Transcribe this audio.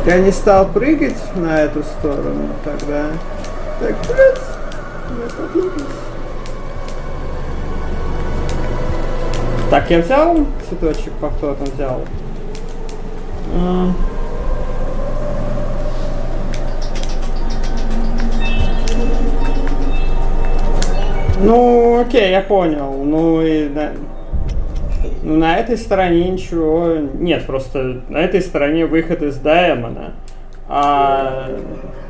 Я не стал прыгать на эту сторону тогда. Так, блядь, я подумал. Так, я взял цветочек, повторно взял. Ну, окей, я понял. Ну и на этой стороне ничего. Нет, просто на этой стороне выход из Даймона. А